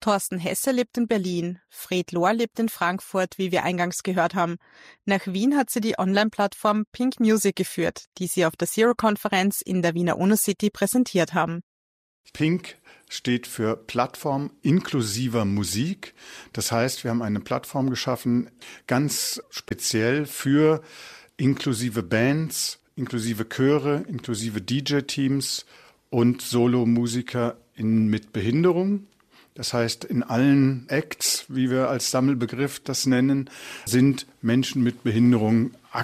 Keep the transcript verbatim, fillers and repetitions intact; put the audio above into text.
Thorsten Hesse lebt in Berlin, Fred Lohr lebt in Frankfurt, wie wir eingangs gehört haben. Nach Wien hat sie die Online-Plattform Pink Music geführt, die sie auf der Zero-Konferenz in der Wiener UNO-City präsentiert haben. Pink steht für Plattform inklusiver Musik. Das heißt, wir haben eine Plattform geschaffen, ganz speziell für inklusive Bands, inklusive Chöre, inklusive D J-Teams und Solo-Musiker mit Behinderung. Das heißt, in allen Acts, wie wir als Sammelbegriff das nennen, sind Menschen mit Behinderung